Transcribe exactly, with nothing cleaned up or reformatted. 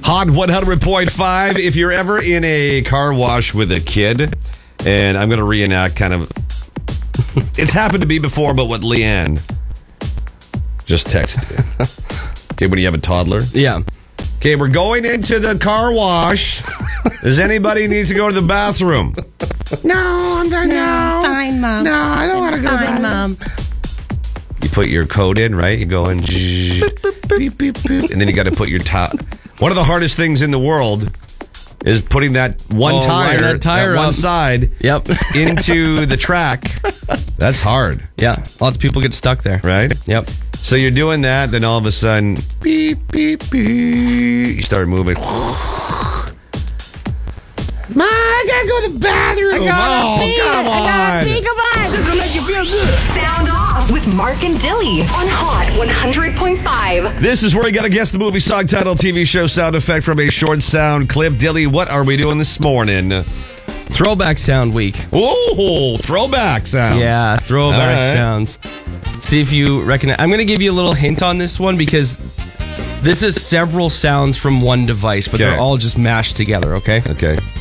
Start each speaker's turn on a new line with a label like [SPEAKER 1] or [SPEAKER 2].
[SPEAKER 1] Hot one hundred point five. If you're ever in a car wash with a kid, and I'm going to reenact kind of, it's happened to me before, but with Leanne. Just texted me. Okay, when you have a toddler?
[SPEAKER 2] Yeah.
[SPEAKER 1] Okay, we're going into the car wash. Does anybody need to go to the bathroom? No, I'm fine. No,
[SPEAKER 3] fine, Mom.
[SPEAKER 1] No, I don't want to go.
[SPEAKER 3] Fine, Mom.
[SPEAKER 1] You put your code in, right? You go in, beep, beep, beep, and then you got to put your top. One of the hardest things in the world is putting that one
[SPEAKER 2] Oh,
[SPEAKER 1] tire,
[SPEAKER 2] line that tire
[SPEAKER 1] that one
[SPEAKER 2] up.
[SPEAKER 1] side,
[SPEAKER 2] Yep.
[SPEAKER 1] into the track. That's hard,
[SPEAKER 2] Yeah. Lots of people get stuck there.
[SPEAKER 1] right?
[SPEAKER 2] Yep.
[SPEAKER 1] So you're doing that, then all of a sudden, beep, beep, beep, you start moving. Ma, I gotta go to the bathroom.
[SPEAKER 3] I gotta
[SPEAKER 1] oh,
[SPEAKER 3] pee.
[SPEAKER 1] come on.
[SPEAKER 3] I gotta pee. Come on. This will make you feel good.
[SPEAKER 4] Sound off with Mark and Dilly on Hot one hundred point five.
[SPEAKER 1] This is where you got to guess the movie, song title, T V show sound effect from a short sound clip. Dilly, what are we doing this morning?
[SPEAKER 2] Throwback sound week.
[SPEAKER 1] Oh, throwback sounds.
[SPEAKER 2] Yeah, throwback
[SPEAKER 1] All right.
[SPEAKER 2] sounds. See if you recognize. I'm going to give you a little hint on this one because this is several sounds from one device, but
[SPEAKER 1] Okay.
[SPEAKER 2] they're all just mashed together, okay?
[SPEAKER 1] Okay.